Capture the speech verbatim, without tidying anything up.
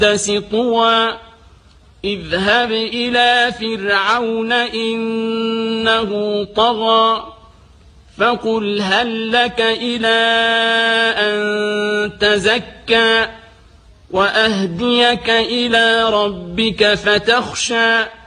القدس طوى اذهب إلى فرعون إنه طغى فقل هل لك إلى أن تزكى وأهديك إلى ربك فتخشى